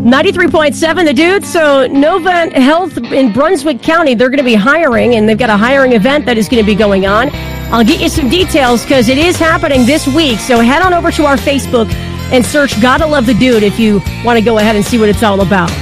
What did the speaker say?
93.7 The Dude. So Novant Health in Brunswick County, they're going to be hiring, and they've got a hiring event that is going to be going on. I'll get you some details because it is happening this week. So head on over to our Facebook and search Gotta Love the Dude if you want to go ahead and see what it's all about.